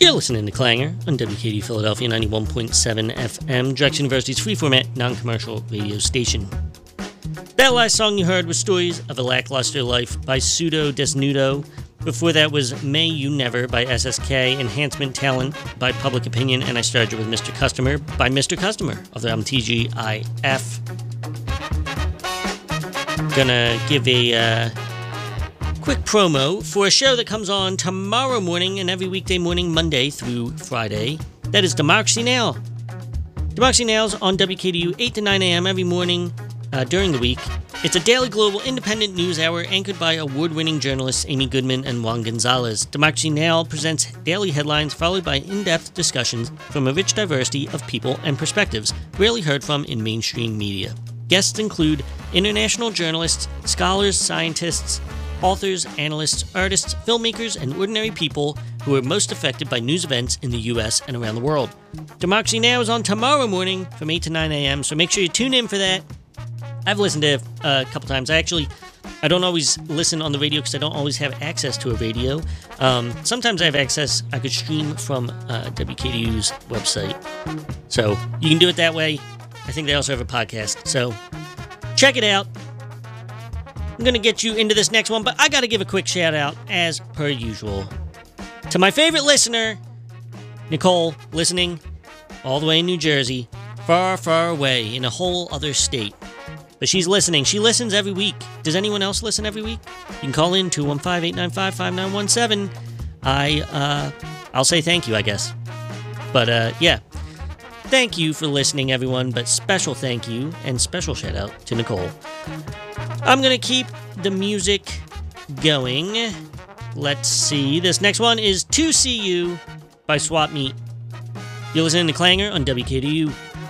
You're listening to Clanger on WKD Philadelphia 91.7 FM, Drexel University's free-format, non-commercial radio station. That last song you heard was Stories of a Lackluster Life by Pseudo Desnudo. Before that was May You Never by SSK, Enhancement Talent by Public Opinion, and I started with Mr. Customer by Mr. Customer of the album TGIF. Gonna give a quick promo for a show that comes on tomorrow morning and every weekday morning, Monday through Friday. That is Democracy Now! Democracy Now's on WKDU 8 to 9 a.m. every morning during the week. It's a daily global independent news hour anchored by award-winning journalists Amy Goodman and Juan Gonzalez. Democracy Now! Presents daily headlines followed by in-depth discussions from a rich diversity of people and perspectives rarely heard from in mainstream media. Guests include international journalists, scholars, scientists, authors, analysts, artists, filmmakers, and ordinary people who are most affected by news events in the U.S. and around the world. Democracy Now! Is on tomorrow morning from 8 to 9 a.m., so make sure you tune in for that. I've listened to it a couple times. I don't always listen on the radio because I don't always have access to a radio. Sometimes I have access. I could stream from WKDU's website. So you can do it that way. I think they also have a podcast. So check it out. I'm going to get you into this next one, but I got to give a quick shout out, as per usual, to my favorite listener, Nicole, listening all the way in New Jersey, far, far away in a whole other state. But she's listening. She listens every week. Does anyone else listen every week? You can call in 215-895-5917. I'll say thank you, I guess. But, yeah. Thank you for listening, everyone, but special thank you and special shout out to Nicole. I'm going to keep the music going. Let's see. This next one is To See You by Swap Meet. You're listening to Clanger on WKDU.